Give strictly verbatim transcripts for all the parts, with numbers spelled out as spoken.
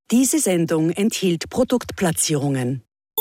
Diese Sendung enthielt Produktplatzierungen.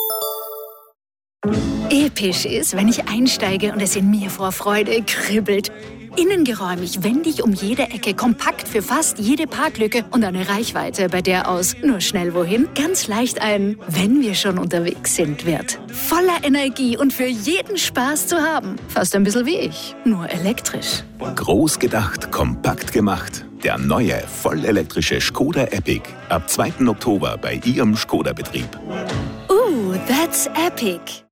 Episch ist, wenn ich einsteige und es in mir vor Freude kribbelt. Innengeräumig, wendig um jede Ecke, kompakt für fast jede Parklücke und eine Reichweite, bei der aus nur schnell wohin ganz leicht ein "Wenn wir schon unterwegs sind" wird. Voller Energie und für jeden Spaß zu haben. Fast ein bisschen wie ich, nur elektrisch. Groß gedacht, kompakt gemacht. Der neue, vollelektrische Škoda Epiq. Ab zweiten Oktober bei Ihrem Škoda-Betrieb. Ooh, that's epic.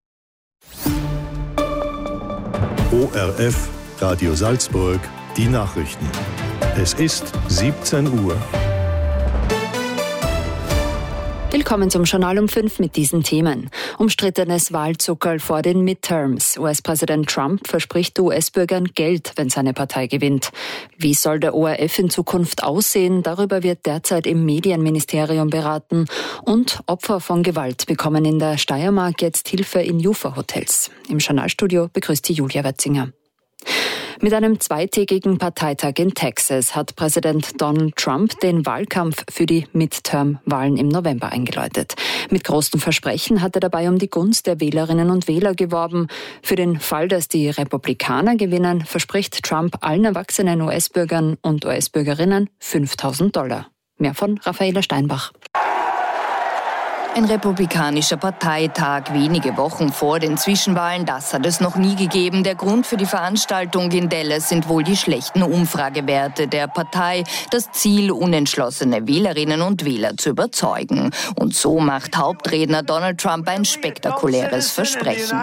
O R F, Radio Salzburg, die Nachrichten. Es ist siebzehn Uhr. Willkommen zum Journal um fünf mit diesen Themen. Umstrittenes Wahlzuckerl vor den Midterms. U S-Präsident Trump verspricht U S-Bürgern Geld, wenn seine Partei gewinnt. Wie soll der O R F in Zukunft aussehen? Darüber wird derzeit im Medienministerium beraten. Und Opfer von Gewalt bekommen in der Steiermark jetzt Hilfe in Jufa-Hotels. Im Journalstudio begrüßt die Julia Wetzinger. Mit einem zweitägigen Parteitag in Texas hat Präsident Donald Trump den Wahlkampf für die Midterm-Wahlen im November eingeläutet. Mit großen Versprechen hat er dabei um die Gunst der Wählerinnen und Wähler geworben. Für den Fall, dass die Republikaner gewinnen, verspricht Trump allen erwachsenen U S-Bürgern und U S-Bürgerinnen fünftausend Dollar. Mehr von Raffaela Steinbach. Ein republikanischer Parteitag wenige Wochen vor den Zwischenwahlen, das hat es noch nie gegeben. Der Grund für die Veranstaltung in Dallas sind wohl die schlechten Umfragewerte der Partei. Das Ziel, unentschlossene Wählerinnen und Wähler zu überzeugen. Und so macht Hauptredner Donald Trump ein spektakuläres Versprechen.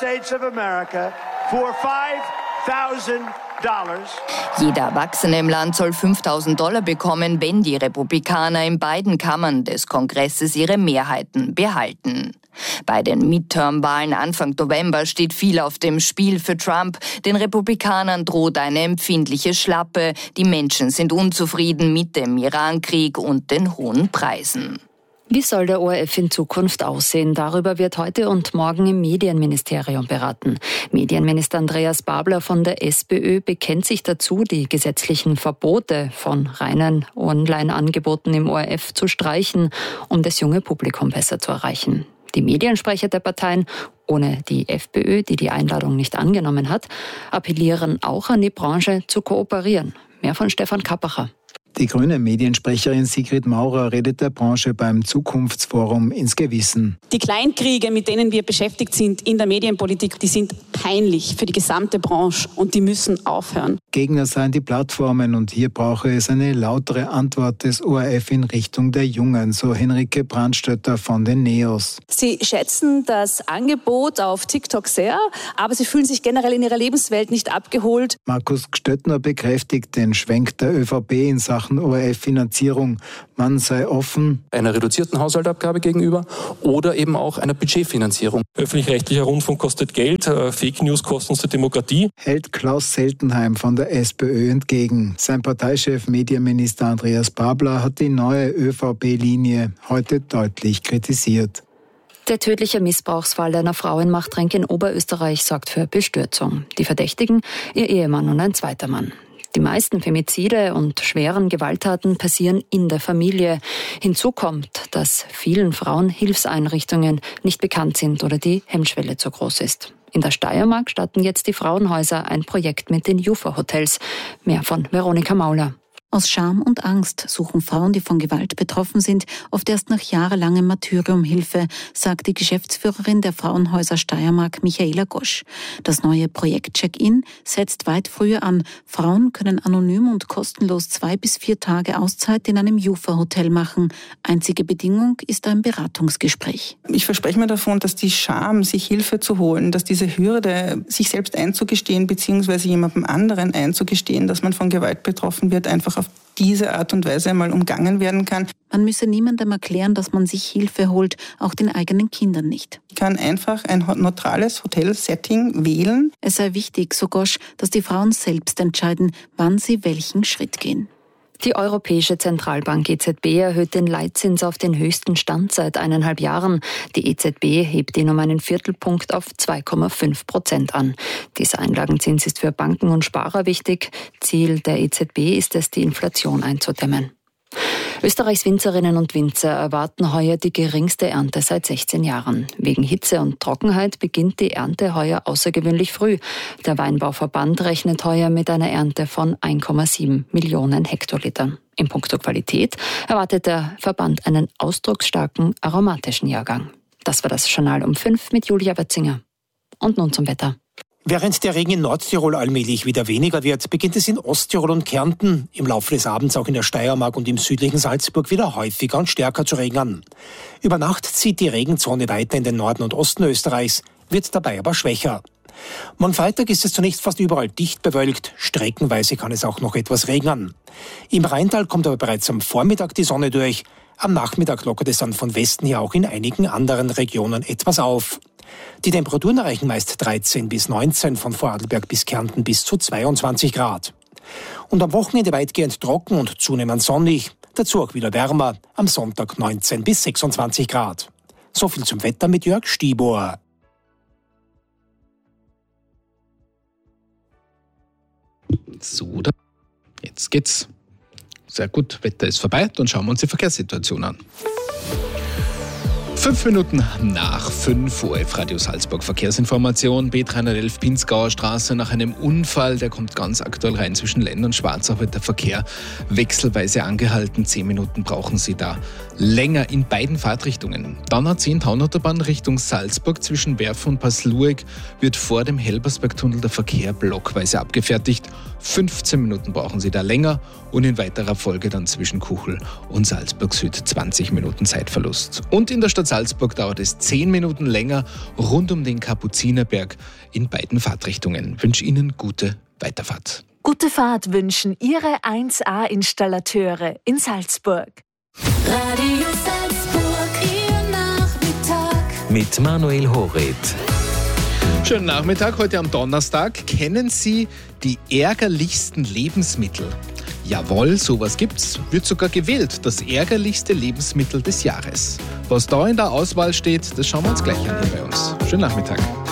Jeder Erwachsene im Land soll fünftausend Dollar bekommen, wenn die Republikaner in beiden Kammern des Kongresses ihre Mehrheiten behalten. Bei den Midterm-Wahlen Anfang November steht viel auf dem Spiel für Trump. Den Republikanern droht eine empfindliche Schlappe. Die Menschen sind unzufrieden mit dem Irankrieg und den hohen Preisen. Wie soll der O R F in Zukunft aussehen? Darüber wird heute und morgen im Medienministerium beraten. Medienminister Andreas Babler von der SPÖ bekennt sich dazu, die gesetzlichen Verbote von reinen Online-Angeboten im O R F zu streichen, um das junge Publikum besser zu erreichen. Die Mediensprecher der Parteien, ohne die FPÖ, die die Einladung nicht angenommen hat, appellieren auch an die Branche zu kooperieren. Mehr von Stefan Kappacher. Die grüne Mediensprecherin Sigrid Maurer redet der Branche beim Zukunftsforum ins Gewissen. Die Kleinkriege, mit denen wir beschäftigt sind in der Medienpolitik, die sind peinlich für die gesamte Branche und die müssen aufhören. Gegner seien die Plattformen und hier brauche es eine lautere Antwort des O R F in Richtung der Jungen, so Henrike Brandstötter von den Neos. Sie schätzen das Angebot auf TikTok sehr, aber sie fühlen sich generell in ihrer Lebenswelt nicht abgeholt. Markus Gstöttner bekräftigt den Schwenk der ÖVP in Sachen O R F-Finanzierung. Man sei offen einer reduzierten Haushaltabgabe gegenüber oder eben auch einer Budgetfinanzierung. Öffentlich-rechtlicher Rundfunk kostet Geld, Fake News kosten uns die Demokratie. Hält Klaus Seltenheim von der SPÖ entgegen. Sein Parteichef Medienminister Andreas Babler hat die neue ÖVP-Linie heute deutlich kritisiert. Der tödliche Missbrauchsfall einer Frau in Machtrenk in Oberösterreich sorgt für Bestürzung. Die Verdächtigen, ihr Ehemann und ein zweiter Mann. Die meisten Femizide und schweren Gewalttaten passieren in der Familie. Hinzu kommt, dass vielen Frauen Hilfseinrichtungen nicht bekannt sind oder die Hemmschwelle zu groß ist. In der Steiermark starten jetzt die Frauenhäuser ein Projekt mit den Jufa-Hotels. Mehr von Veronika Mauler. Aus Scham und Angst suchen Frauen, die von Gewalt betroffen sind, oft erst nach jahrelangem Martyrium Hilfe, sagt die Geschäftsführerin der Frauenhäuser Steiermark, Michaela Gosch. Das neue Projekt Check-In setzt weit früher an. Frauen können anonym und kostenlos zwei bis vier Tage Auszeit in einem Jufa-Hotel machen. Einzige Bedingung ist ein Beratungsgespräch. Ich verspreche mir davon, dass die Scham, sich Hilfe zu holen, dass diese Hürde, sich selbst einzugestehen bzw. jemandem anderen einzugestehen, dass man von Gewalt betroffen wird, einfach auf diese Art und Weise einmal umgangen werden kann. Man müsse niemandem erklären, dass man sich Hilfe holt, auch den eigenen Kindern nicht. Ich kann einfach ein neutrales Hotelsetting wählen. Es sei wichtig, so Gosch, dass die Frauen selbst entscheiden, wann sie welchen Schritt gehen. Die Europäische Zentralbank E Z B erhöht den Leitzins auf den höchsten Stand seit eineinhalb Jahren. Die E Z B hebt ihn um einen Viertelpunkt auf zwei Komma fünf Prozent an. Dieser Einlagenzins ist für Banken und Sparer wichtig. Ziel der E Z B ist es, die Inflation einzudämmen. Österreichs Winzerinnen und Winzer erwarten heuer die geringste Ernte seit sechzehn Jahren. Wegen Hitze und Trockenheit beginnt die Ernte heuer außergewöhnlich früh. Der Weinbauverband rechnet heuer mit einer Ernte von eins Komma sieben Millionen Hektolitern. In puncto Qualität erwartet der Verband einen ausdrucksstarken aromatischen Jahrgang. Das war das Journal um fünf mit Julia Wötzinger. Und nun zum Wetter. Während der Regen in Nordtirol allmählich wieder weniger wird, beginnt es in Osttirol und Kärnten im Laufe des Abends auch in der Steiermark und im südlichen Salzburg wieder häufiger und stärker zu regnen. Über Nacht zieht die Regenzone weiter in den Norden und Osten Österreichs, wird dabei aber schwächer. Morgen Freitag ist es zunächst fast überall dicht bewölkt, streckenweise kann es auch noch etwas regnen. Im Rheintal kommt aber bereits am Vormittag die Sonne durch, am Nachmittag lockert es dann von Westen her auch in einigen anderen Regionen etwas auf. Die Temperaturen erreichen meist dreizehn bis neunzehn, von Vorarlberg bis Kärnten bis zu zweiundzwanzig Grad. Und am Wochenende weitgehend trocken und zunehmend sonnig, dazu auch wieder wärmer, am Sonntag neunzehn bis sechsundzwanzig Grad. So viel zum Wetter mit Jörg Stiebuhr. So, jetzt geht's. Sehr gut, Wetter ist vorbei, dann schauen wir uns die Verkehrssituation an. Fünf Minuten nach fünf Uhr auf Radio Salzburg Verkehrsinformation. B dreihundertelf Pinzgauer Straße nach einem Unfall, der kommt ganz aktuell rein zwischen Lenn und Schwarzach, wird der Verkehr wechselweise angehalten. Zehn Minuten brauchen Sie da länger in beiden Fahrtrichtungen. Dann A zehn Taunautobahn Richtung Salzburg zwischen Werfen und Paslueg wird vor dem Helbersbergtunnel der Verkehr blockweise abgefertigt. fünfzehn Minuten brauchen Sie da länger und in weiterer Folge dann zwischen Kuchel und Salzburg Süd zwanzig Minuten Zeitverlust. Und in der Stadt Salzburg dauert es zehn Minuten länger rund um den Kapuzinerberg in beiden Fahrtrichtungen. Ich wünsche Ihnen gute Weiterfahrt. Gute Fahrt wünschen Ihre eins A-Installateure in Salzburg. Radio Salzburg, Ihr Nachmittag. Mit Manuel Horet. Schönen Nachmittag, heute am Donnerstag. Kennen Sie die ärgerlichsten Lebensmittel? Jawohl, sowas gibt's. Wird sogar gewählt, das ärgerlichste Lebensmittel des Jahres. Was da in der Auswahl steht, das schauen wir uns gleich an hier bei uns. Schönen Nachmittag.